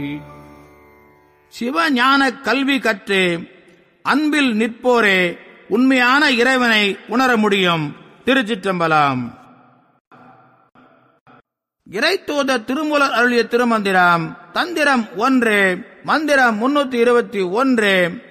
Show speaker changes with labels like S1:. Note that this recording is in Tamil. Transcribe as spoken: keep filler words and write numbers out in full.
S1: சிவஞான கல்வி கற்று அன்பில் நிற்போரே உண்மையான இறைவனை உணர முடியும். திருச்சிற்றம்பலம். இறைத்தூத திருமூலர் அருளிய திருமந்திரம் தந்திரம் ஒன்று, மந்திரம் முன்னூத்தி இருபத்தி ஒன்று.